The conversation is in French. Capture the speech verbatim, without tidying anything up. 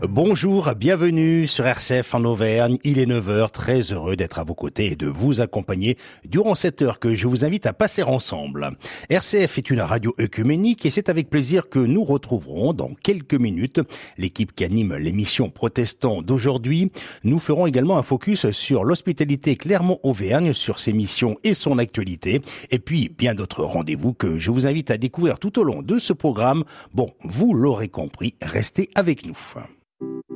Bonjour, bienvenue sur R C F en Auvergne. Il est neuf heures, très heureux d'être à vos côtés et de vous accompagner durant cette heure que je vous invite à passer ensemble. R C F est une radio œcuménique et c'est avec plaisir que nous retrouverons dans quelques minutes l'équipe qui anime l'émission Protestants d'aujourd'hui. Nous ferons également un focus sur l'hospitalité Clermont-Auvergne, sur ses missions et son actualité, et puis bien d'autres rendez-vous que je vous invite à découvrir tout au long de ce programme. Bon, vous l'aurez compris, restez avec nous.